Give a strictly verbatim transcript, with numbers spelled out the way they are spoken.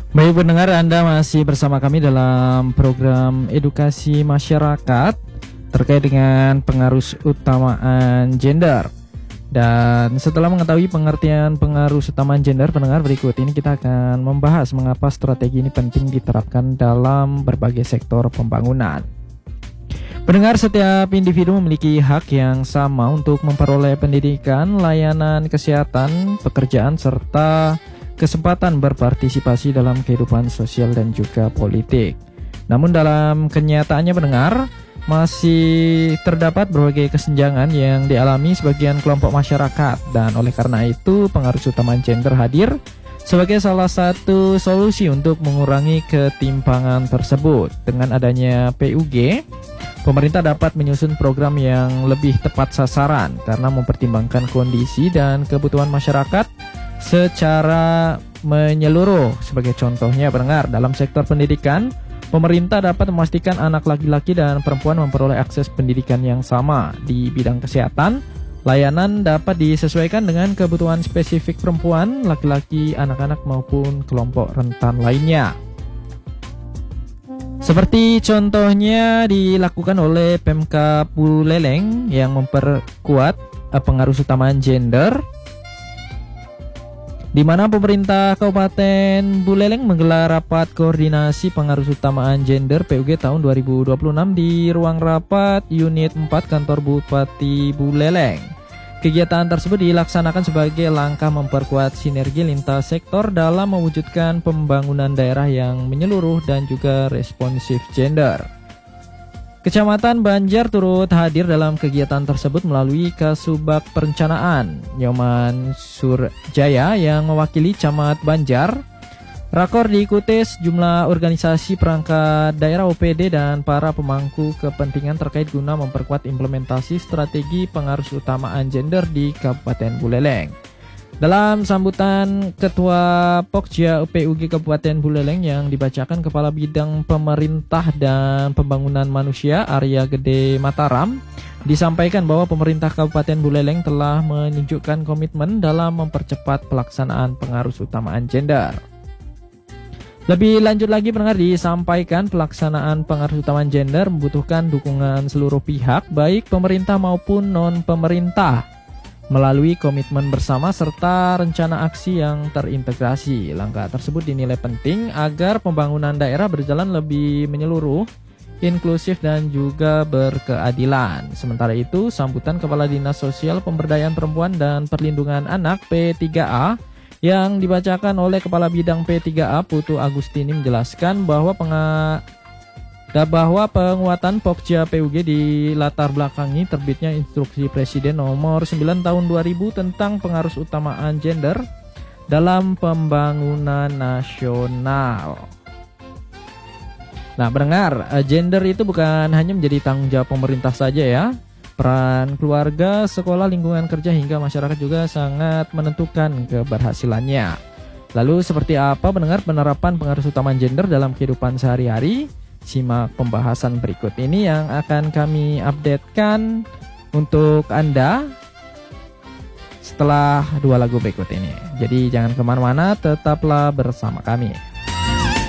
Baik pendengar, Anda masih bersama kami dalam program edukasi masyarakat terkait dengan pengaruh utamaan gender. Dan setelah mengetahui pengertian pengaruh utamaan gender, pendengar, berikut ini kita akan membahas mengapa strategi ini penting diterapkan dalam berbagai sektor pembangunan. Pendengar, setiap individu memiliki hak yang sama untuk memperoleh pendidikan, layanan kesehatan, pekerjaan, serta kesempatan berpartisipasi dalam kehidupan sosial dan juga politik. Namun dalam kenyataannya pendengar, masih terdapat berbagai kesenjangan yang dialami sebagian kelompok masyarakat, dan oleh karena itu pengaruh utama gender hadir sebagai salah satu solusi untuk mengurangi ketimpangan tersebut. Dengan adanya P U G, pemerintah dapat menyusun program yang lebih tepat sasaran karena mempertimbangkan kondisi dan kebutuhan masyarakat secara menyeluruh. Sebagai contohnya pendengar, dalam sektor pendidikan, pemerintah dapat memastikan anak laki-laki dan perempuan memperoleh akses pendidikan yang sama. Di bidang kesehatan, layanan dapat disesuaikan dengan kebutuhan spesifik perempuan, laki-laki, anak-anak maupun kelompok rentan lainnya. Seperti contohnya dilakukan oleh Pemkab Buleleng yang memperkuat pengaruh utamaan gender, di mana pemerintah Kabupaten Buleleng menggelar rapat koordinasi pengaruh utamaan gender P U G tahun dua ribu dua puluh enam di ruang rapat Unit empat Kantor Bupati Buleleng. Kegiatan tersebut dilaksanakan sebagai langkah memperkuat sinergi lintas sektor dalam mewujudkan pembangunan daerah yang menyeluruh dan juga responsif gender. Kecamatan Banjar turut hadir dalam kegiatan tersebut melalui Kasubag Perencanaan Nyoman Surjaya yang mewakili Camat Banjar. Rakor diikuti sejumlah organisasi perangkat daerah, O P D, dan para pemangku kepentingan terkait guna memperkuat implementasi strategi pengaruh utamaan gender di Kabupaten Buleleng. Dalam sambutan Ketua Pokja P U G Kabupaten Buleleng yang dibacakan Kepala Bidang Pemerintah dan Pembangunan Manusia Arya Gede Mataram, disampaikan bahwa pemerintah Kabupaten Buleleng telah menunjukkan komitmen dalam mempercepat pelaksanaan pengaruh utamaan gender. Lebih lanjut lagi pendengar, disampaikan pelaksanaan pengaruh utamaan gender membutuhkan dukungan seluruh pihak baik pemerintah maupun non-pemerintah melalui komitmen bersama serta rencana aksi yang terintegrasi. Langkah tersebut dinilai penting agar pembangunan daerah berjalan lebih menyeluruh, inklusif, dan juga berkeadilan. Sementara itu, sambutan Kepala Dinas Sosial Pemberdayaan Perempuan dan Perlindungan Anak P tiga A yang dibacakan oleh Kepala Bidang P tiga A Putu Agustini menjelaskan bahwa penga bahwa penguatan Pokja P U G dilatar belakangi terbitnya Instruksi Presiden Nomor sembilan Tahun dua ribu tentang pengaruh utamaan gender dalam pembangunan nasional. Nah, pendengar, gender itu bukan hanya menjadi tanggung jawab pemerintah saja ya. Peran keluarga, sekolah, lingkungan kerja, hingga masyarakat juga sangat menentukan keberhasilannya. Lalu seperti apa pendengar penerapan pengaruh utamaan gender dalam kehidupan sehari-hari? Simak pembahasan berikut ini yang akan kami updatekan untuk Anda setelah dua lagu berikut ini. Jadi jangan kemana-mana, tetaplah bersama kami.